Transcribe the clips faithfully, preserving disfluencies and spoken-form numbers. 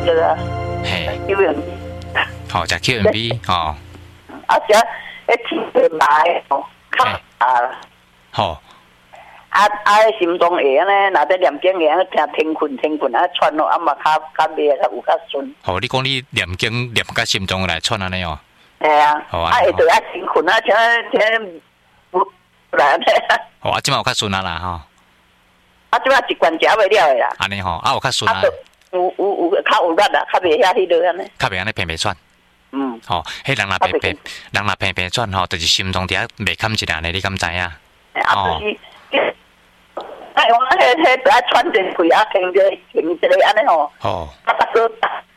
这个， 嘿， Q M B， 好食 Q M B 哦， 啊只迄天气来哦，较啊， 好， 啊啊心中会安尼，若在念经会安尼听天困天困啊喘咯，啊嘛较较袂较有较顺。 好，你讲你念经念到心中来喘安尼哦， 系啊， 好啊啊会着啊天困啊，听听不来咧。 好啊，即摆有较顺啊啦吼， 啊，即摆一罐食袂了诶啦。 安尼吼，啊有较顺啊， 有有有较有力啊，较袂遐迄落安尼。 较袂安尼偏偏喘。 嗯， 吼，迄人若偏偏，人若偏偏喘吼，就是心中底下袂堪一下呢，你敢知影？ 啊，就是，哎，我迄迄在喘一气啊，停一停一个安尼吼。 吼。 啊，大哥，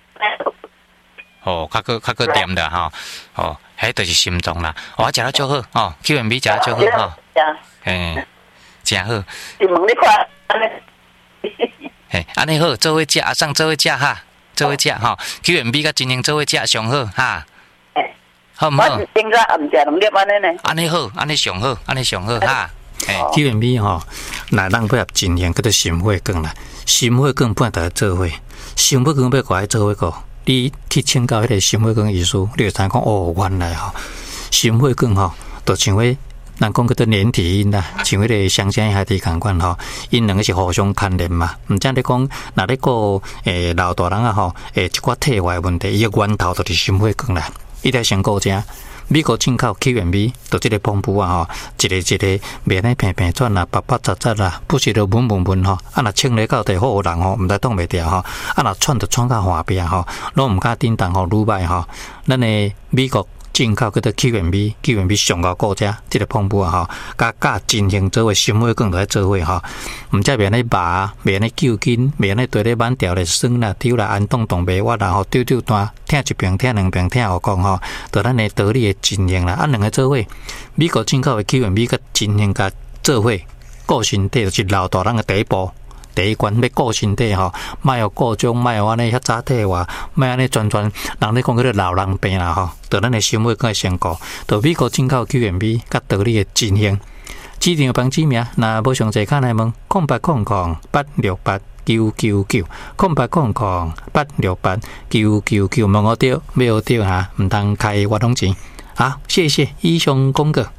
吼，较个较个点的吼，吼，迄就是心中啦。我食了足好，吼 ，Q M B 食了足好吼，嘿，真好。 是问你看，安尼， 嘿，安尼好，做伙食，啊，上做伙食哈。做伙食吼 ，Q M B 甲真英做伙食上好哈，好唔好？ 我应该暗食两粒安尼呢。 安尼好，安尼上好，安尼上好哈。 Q M B 吼，若人配合真英，叫做心血管啦。心血管本来就要做伙，心血管要甲伊做伙个，你去请教迄个心血管医师，你就知讲哦，原来吼，心血管吼，就像迄人讲叫做连体婴啦，像迄个双生孩子共款吼，因两个是互相牵连嘛。毋则你讲，若你个诶老大人啊吼，诶一寡体外问题，伊个源头就是心血管啦。伊得先顾者，美国进口 Q M B， 就即个pom布啊吼，一个一个袂安平平转啦，白白杂杂啦，不是就闷闷闷吼。啊，若清理到地好人吼，毋知挡袂掉吼。啊，若喘就喘到下边吼，拢毋敢叮当吼，愈歹吼。咱诶美国进口叫做 Q M B，Q M B 上高顾者，即个pom布啊吼，甲甲真型做伙心血管来做伙吼，毋则袂安尼拔，袂安尼揪筋，袂安尼对咧挽掉咧酸啦、丢啦、安动动袂我啦吼，丢丢单，听一遍听两遍听后讲吼，就咱诶道理诶真型啦，啊两个做伙，美国进口诶 Q M B 甲真型甲做伙，顾身体就是老大人诶第一步。第一关要顾身体吼，莫有各种，莫有安尼遐早体话，莫安尼全全人咧讲叫做老人病啦吼，就咱诶心血管先顾，就美国进口 Q M B 甲道理诶真型，指定帮指名，若无详细看来问，空八空空八六八九九九，空八空空八六八九九九，问我对，没有对哈，毋通开活动钱。好，谢谢以上公告。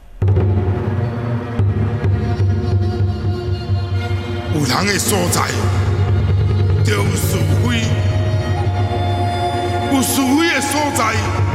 有人的所在，就有是非；有是非的所在。